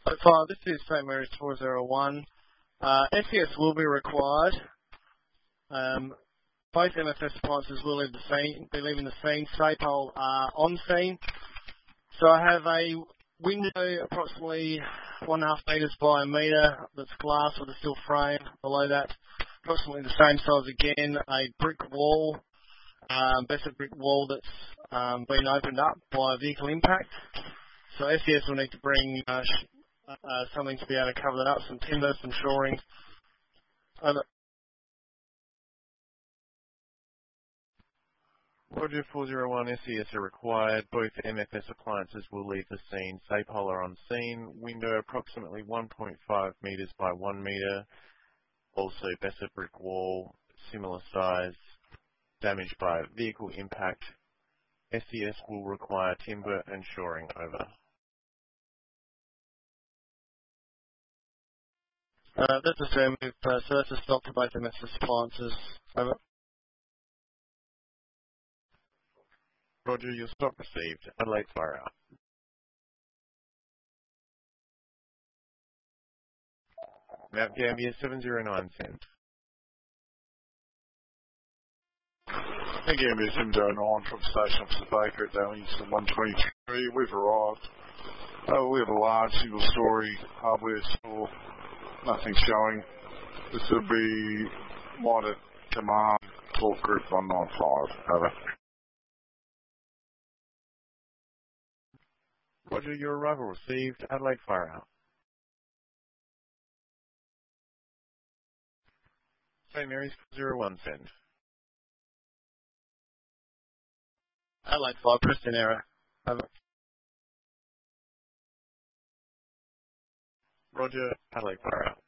5, this is St Mary's 401. SES will be required. Both MFS appliances will be leaving the scene. SAPOL are on scene. So I have a window approximately 1.5 metres by a metre that's glass with a steel frame. Below that, approximately the same size again, a brick wall, Besset brick wall that's been opened up by a vehicle impact. So SES will need to bring something to be able to cover that up, some timber, some shoring. Roger, 401, SES are required. Both MFS appliances will leave the scene. SAPOL are on scene. Window approximately 1.5 metres by 1 metre. Also Besset brick wall, similar size, damaged by vehicle impact. SES will require timber and shoring over. That's a fair move, so that's a stop for both MFS appliances. Over. Roger, your stop received. Adelaide fire out. Mount Gambier 709 sent. Mount Gambier 709 from Station Officer Baker at Darlington 123. We've arrived. We have a large single-storey hardware store. Nothing showing. This will be Mitre Command, Talk Group 195. Over. Roger, your arrival received. Adelaide fire out. St Mary's 01 send. Adelaide fire, Preston error. Over. Roger, Adelaide fire out.